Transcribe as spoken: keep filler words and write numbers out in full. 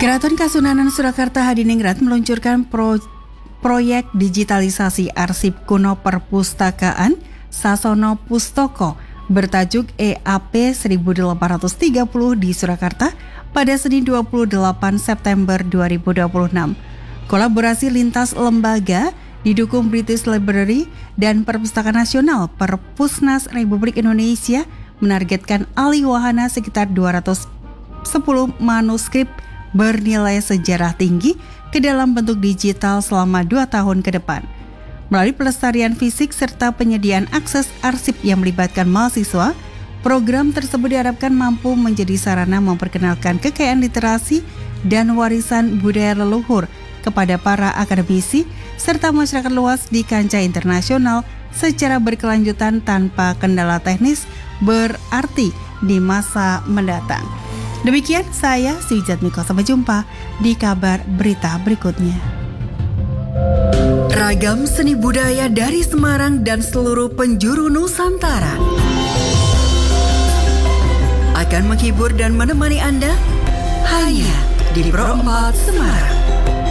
Keraton Kasunanan Surakarta Hadiningrat meluncurkan pro, proyek digitalisasi arsip kuno perpustakaan Sasono Pustoko bertajuk E A P seribu delapan ratus tiga puluh di Surakarta pada Senin dua puluh delapan September dua ribu dua puluh enam. Kolaborasi lintas lembaga didukung British Library dan Perpustakaan Nasional Perpusnas Republik Indonesia menargetkan alih wahana sekitar dua ratus sepuluh manuskrip bernilai sejarah tinggi ke dalam bentuk digital selama dua tahun ke depan. Melalui pelestarian fisik serta penyediaan akses arsip yang melibatkan mahasiswa, program tersebut diharapkan mampu menjadi sarana memperkenalkan kekayaan literasi dan warisan budaya leluhur kepada para akademisi serta masyarakat luas di kancah internasional secara berkelanjutan tanpa kendala teknis berarti di masa mendatang. Demikian saya Sujat Miko, sampai jumpa di kabar berita berikutnya. Ragam seni budaya dari Semarang dan seluruh penjuru Nusantara akan menghibur dan menemani Anda hanya di Pro empat Semarang.